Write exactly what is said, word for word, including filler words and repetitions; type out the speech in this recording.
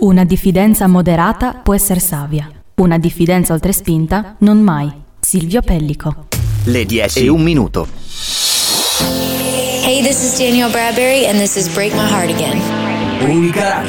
Una diffidenza moderata può essere savia. Una diffidenza oltrespinta non mai. Silvio Pellico. Le dieci e un minuto. Hey, this is Danielle Bradbury and this is Break My Heart Again. Unica